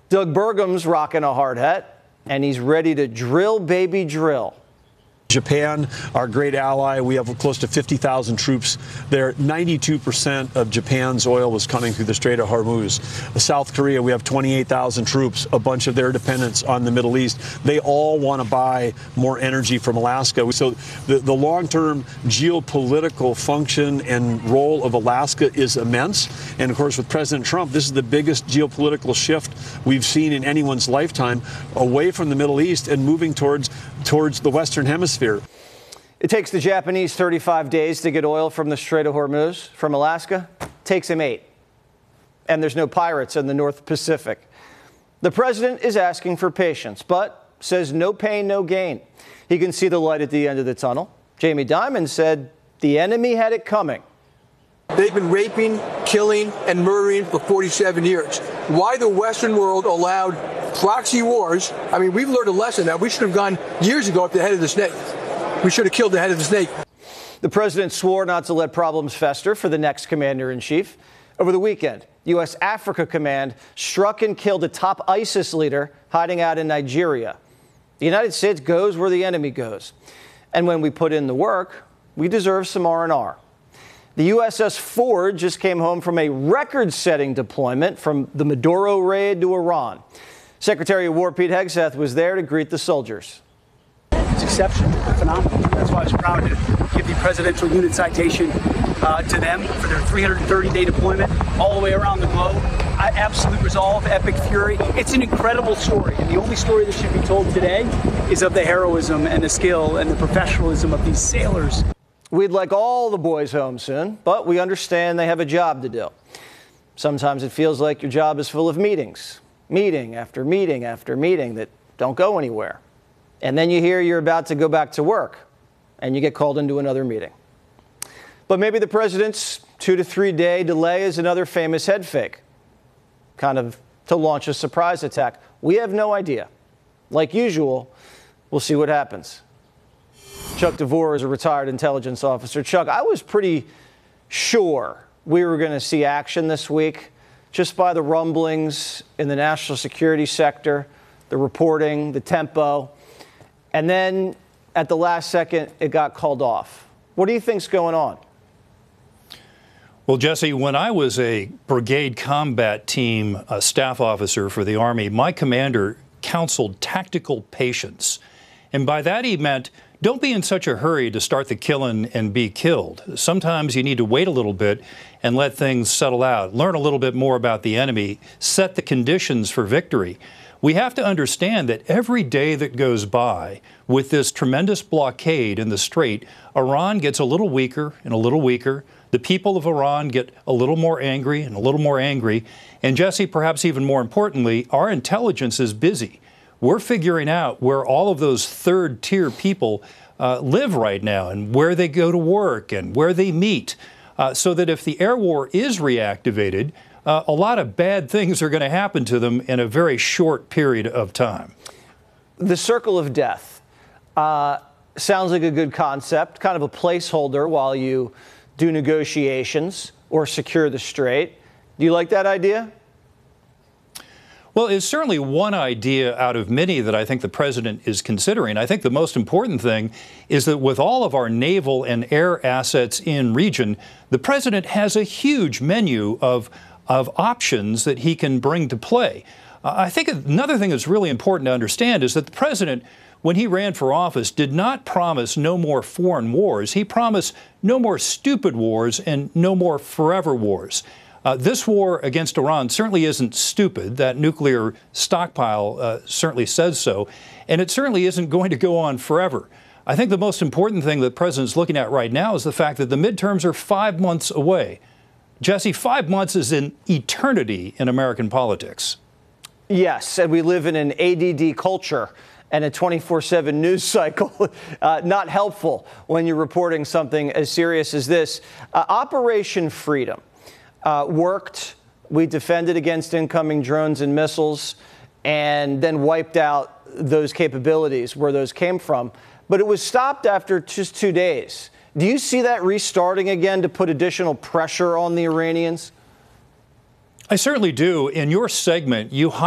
Doug Burgum's rocking a hard hat, and he's ready to drill, baby, drill. Japan, our great ally, we have close to 50,000 troops there. 92% of Japan's oil was coming through the Strait of Hormuz. South Korea, we have 28,000 troops, a bunch of their dependents on the Middle East. They all want to buy more energy from Alaska. So the long-term geopolitical function and role of Alaska is immense. And of course, with President Trump, this is the biggest geopolitical shift we've seen in anyone's lifetime, away from the Middle East and moving towards the Western Hemisphere. It takes the Japanese 35 days to get oil from the Strait of Hormuz. From Alaska, it takes them 8. And there's no pirates in the North Pacific. The president is asking for patience, but says no pain, no gain. He can see the light at the end of the tunnel. Jamie Dimon said the enemy had it coming. They've been raping, killing, and murdering for 47 years. Why the Western world allowed proxy wars? I mean, we've learned a lesson that we should have gone years ago at the head of the snake. We should have killed the head of the snake. The president swore not to let problems fester for the next commander-in-chief. Over the weekend, U.S. Africa Command struck and killed a top ISIS leader hiding out in Nigeria. The United States goes where the enemy goes. And when we put in the work, we deserve some R&R. The USS Ford just came home from a record-setting deployment from the Maduro raid to Iran. Secretary of War Pete Hegseth was there to greet the soldiers. It's exceptional, phenomenal. That's why I was proud to give the Presidential Unit Citation to them for their 330-day deployment all the way around the globe. Absolute resolve, epic fury. It's an incredible story. And the only story that should be told today is of the heroism and the skill and the professionalism of these sailors. We'd like all the boys home soon, but we understand they have a job to do. Sometimes it feels like your job is full of meetings, meeting after meeting after meeting that don't go anywhere. And then you hear you're about to go back to work, and you get called into another meeting. But maybe the president's 2 to 3 day delay is another famous head fake, kind of to launch a surprise attack. We have no idea. Like usual, we'll see what happens. Chuck DeVore is a retired intelligence officer. Chuck, I was pretty sure we were going to see action this week just by the rumblings in the national security sector, the reporting, the tempo. And then at the last second, it got called off. What do you think's going on? Well, Jesse, when I was a brigade combat team staff officer for the Army, my commander counseled tactical patience. And by that he meant, don't be in such a hurry to start the killing and be killed. Sometimes you need to wait a little bit and let things settle out, learn a little bit more about the enemy, set the conditions for victory. We have to understand that every day that goes by with this tremendous blockade in the Strait, Iran gets a little weaker and a little weaker. The people of Iran get a little more angry and a little more angry. And Jesse, perhaps even more importantly, our intelligence is busy. We're figuring out where all of those third-tier people live right now and where they go to work and where they meet, so that if the air war is reactivated, a lot of bad things are going to happen to them in a very short period of time. The circle of death sounds like a good concept, kind of a placeholder while you do negotiations or secure the Strait. Do you like that idea? Well, it's certainly one idea out of many that I think the president is considering. I think the most important thing is that with all of our naval and air assets in region, the president has a huge menu of options that he can bring to play. I think another thing that's really important to understand is that the president, when he ran for office, did not promise no more foreign wars. He promised no more stupid wars and no more forever wars. This war against Iran certainly isn't stupid. That nuclear stockpile certainly says so. And it certainly isn't going to go on forever. I think the most important thing that the president's looking at right now is the fact that the midterms are 5 months away. Jesse, 5 months is an eternity in American politics. Yes, and we live in an ADD culture and a 24/7 news cycle. Not helpful when you're reporting something as serious as this. Operation Freedom worked. We defended against incoming drones and missiles and then wiped out those capabilities where those came from. But it was stopped after just 2 days. Do you see that restarting again to put additional pressure on the Iranians? I certainly do. In your segment, you